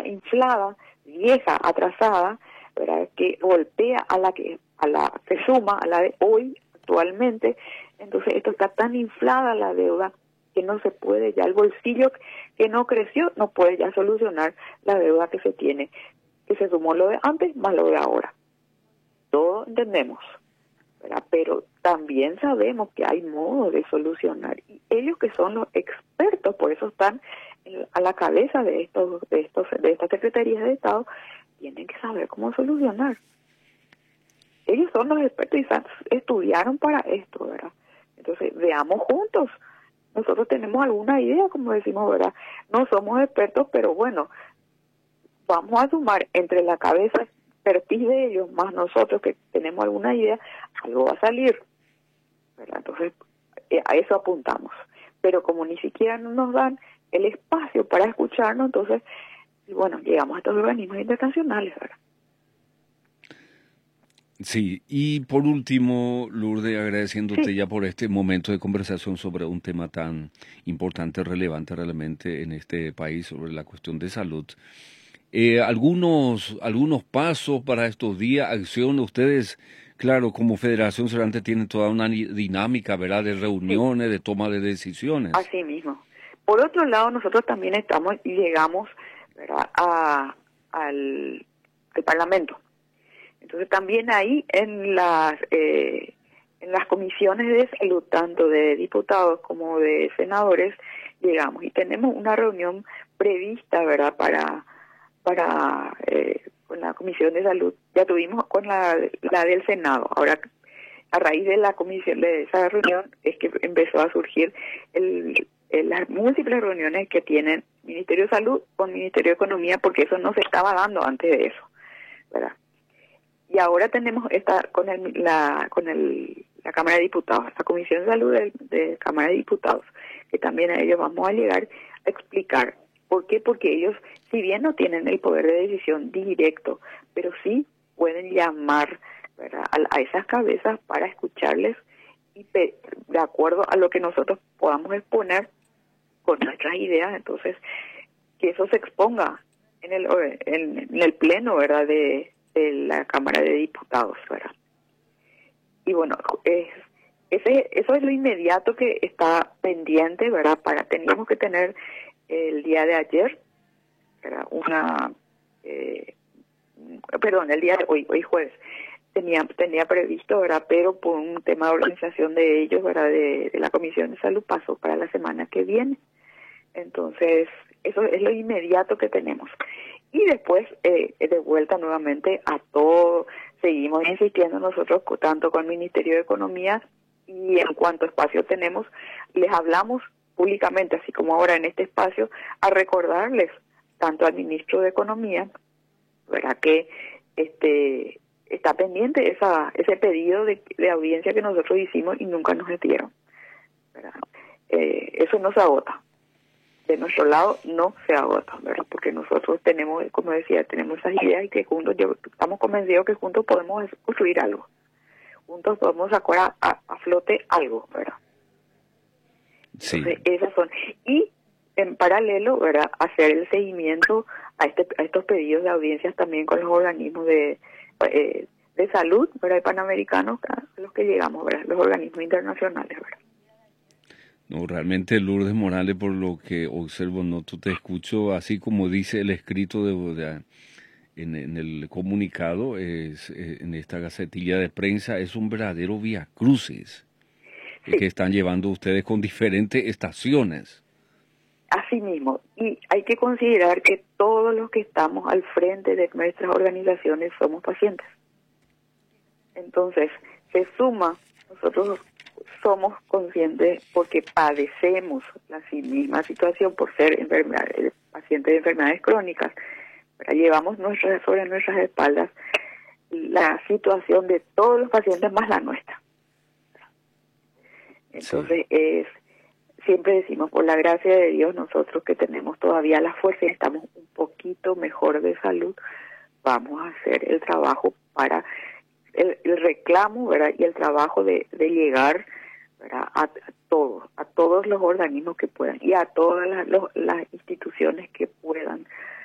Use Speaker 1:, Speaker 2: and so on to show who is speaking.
Speaker 1: deuda inflada, vieja, atrasada, ¿verdad? Que golpea a la que se suma a la de hoy actualmente. Entonces esto está tan inflada la deuda que no se puede ya, el bolsillo que no creció no puede ya solucionar la deuda que se tiene, que se sumó lo de antes más lo de ahora. Todo entendemos, ¿verdad? Pero también sabemos que hay modos de solucionar, y ellos que son los expertos, por eso están a la cabeza de estas secretarías de Estado, tienen que saber cómo solucionar. Ellos son los expertos y estudiaron para esto, ¿verdad? Entonces, veamos juntos. Nosotros tenemos alguna idea, como decimos, ¿verdad? No somos expertos, pero bueno, vamos a sumar entre la cabeza expertise de ellos, más nosotros que tenemos alguna idea, algo va a salir, ¿verdad? Entonces, a eso apuntamos. Pero como ni siquiera nos dan el espacio para escucharnos, entonces, bueno, llegamos a estos organismos internacionales, ¿verdad?
Speaker 2: Sí, y por último, Lourdes, agradeciéndote
Speaker 1: Sí.
Speaker 2: ya por este momento de conversación sobre un tema tan importante, relevante realmente en este país, sobre la cuestión de salud. Algunos pasos para estos días, acción, ustedes, claro, como Federación Cervantes tienen toda una dinámica, ¿verdad?, de
Speaker 1: Sí,
Speaker 2: reuniones, de toma de decisiones.
Speaker 1: así mismo. Por otro lado, nosotros también estamos y llegamos, ¿verdad?, al Parlamento. Entonces también ahí en las comisiones de salud, tanto de diputados como de senadores, llegamos y tenemos una reunión prevista, ¿verdad?, con la comisión de salud. Ya tuvimos con la del Senado. Ahora, a raíz de la comisión de esa reunión es que empezó a surgir las múltiples reuniones que tienen Ministerio de Salud con Ministerio de Economía, porque eso no se estaba dando antes de eso, ¿verdad? Y ahora tenemos esta con la Cámara de Diputados, la Comisión de Salud de Cámara de Diputados, que también a ellos vamos a llegar a explicar. ¿Por qué? Porque ellos, si bien no tienen el poder de decisión directo, pero sí pueden llamar, ¿verdad?, a esas cabezas para escucharles y de acuerdo a lo que nosotros podamos exponer con nuestras ideas, entonces que eso se exponga en el pleno, ¿verdad?, de la Cámara de Diputados, ¿verdad? Y bueno, eso es lo inmediato que está pendiente, ¿verdad? Teníamos que tener el día de ayer, ¿verdad?, el día de hoy jueves, tenía previsto, ¿verdad?, pero por un tema de organización de ellos, ¿verdad?, de la Comisión de Salud, pasó para la semana que viene. Entonces, eso es lo inmediato que tenemos. Y después, de vuelta nuevamente a todo, seguimos insistiendo nosotros, tanto con el Ministerio de Economía, y en cuanto espacio tenemos, les hablamos públicamente, así como ahora en este espacio, a recordarles, tanto al Ministro de Economía, ¿verdad?, que está pendiente ese pedido de audiencia que nosotros hicimos y nunca nos dieron, ¿verdad? Eso no se agota. De nuestro lado no se agota, ¿verdad? Porque nosotros tenemos, como decía, tenemos esas ideas y que juntos, estamos convencidos que juntos podemos construir algo. Juntos podemos sacar a flote algo, ¿verdad?
Speaker 2: Sí.
Speaker 1: Entonces, esas son. Y en paralelo, ¿verdad?, hacer el seguimiento a estos pedidos de audiencias también con los organismos de salud, ¿verdad?, panamericanos, a los que llegamos, ¿verdad?, los organismos internacionales, ¿verdad?
Speaker 2: No, realmente Lourdes Morales, por lo que observo, noto, te escucho, así como dice el escrito en el comunicado, en esta gacetilla de prensa, es un verdadero viacrucis
Speaker 1: Sí.
Speaker 2: que están llevando ustedes con diferentes estaciones.
Speaker 1: Así mismo, y hay que considerar que todos los que estamos al frente de nuestras organizaciones somos pacientes. Entonces, se suma, nosotros somos conscientes porque padecemos la misma situación por ser pacientes de enfermedades crónicas, pero llevamos sobre nuestras espaldas la situación de todos los pacientes más la nuestra. Entonces,
Speaker 2: Sí.
Speaker 1: siempre decimos, por la gracia de Dios, nosotros que tenemos todavía la fuerza y estamos un poquito mejor de salud, vamos a hacer el trabajo para el reclamo, ¿verdad?, y el trabajo de llegar, ¿verdad?, a todos los organismos que puedan y a todas las instituciones que puedan,